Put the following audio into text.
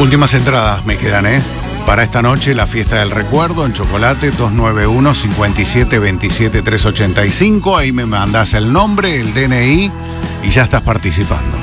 Últimas entradas me quedan, para esta noche, la fiesta del recuerdo en Chocolate, 291-5727-385. Ahí me mandás el nombre, el DNI y ya estás participando.